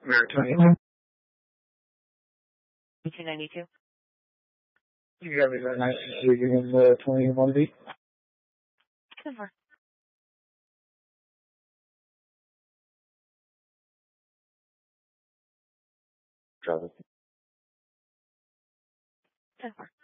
Maritime. 1892. You got me that night. You're giving the 21 B. Super. Travis. Super.